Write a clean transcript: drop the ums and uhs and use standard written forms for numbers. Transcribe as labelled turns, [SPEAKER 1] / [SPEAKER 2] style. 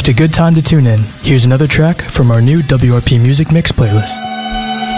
[SPEAKER 1] picked a good time to tune in. Here's another track from our new WRP Music Mix playlist.